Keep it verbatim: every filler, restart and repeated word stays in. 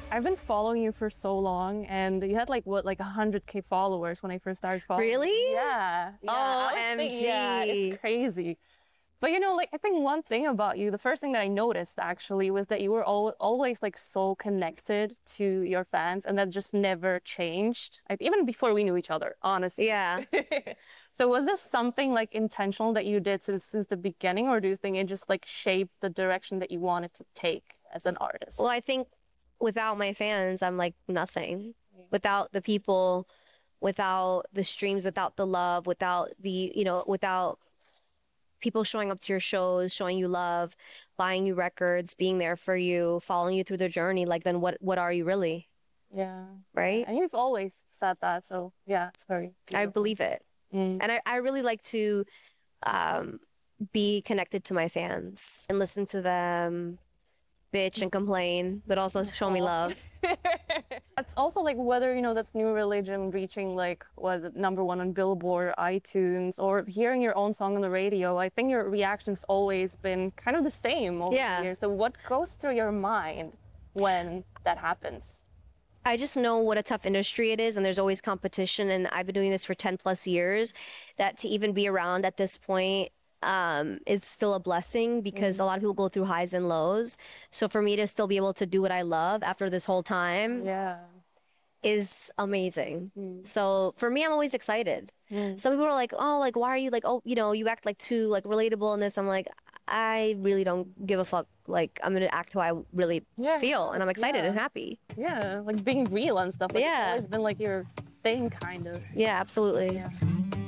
I've been following you for so long, and you had like what, like one hundred K followers when I first started following. Really? Yeah. yeah I was think- O M G. Yeah, it's crazy. But you know, like I think one thing about you, the first thing that I noticed actually was that you were al always like so connected to your fans, and that just never changed. Like, even before we knew each other, honestly. Yeah. So was this something like intentional that you did since since the beginning, or do you think it just like shaped the direction that you wanted to take as an artist? Well, I think without my fans, I'm like nothing. Without the people, without the streams, without the love, without the, you know, without people showing up to your shows, showing you love, buying you records, being there for you, following you through the journey, like then what what are you really? Yeah. Right? And you've always said that, so yeah, it's very beautiful. I believe it. Mm. And I, I really like to um, be connected to my fans and listen to them bitch and complain, but also show me love. It's also like whether, you know, that's New Religion reaching like what number one on Billboard, iTunes, or hearing your own song on the radio. I think your reaction's always been kind of the same over Yeah. the years. So what goes through your mind when that happens? I just know what a tough industry it is, and there's always competition, and I've been doing this for ten plus years, that to even be around at this point um, is still a blessing, because mm. a lot of people go through highs and lows. So for me to still be able to do what I love after this whole time yeah. is amazing. Mm. So for me, I'm always excited. Mm. Some people are like, oh, like, why are you like, oh, you know, you act like too like relatable in this. I'm like, I really don't give a fuck. Like, I'm gonna act how I really yeah. feel, and I'm excited yeah. and happy. Yeah, like being real and stuff. Like, yeah. It's always been like your thing, kind of. Yeah, absolutely. Yeah.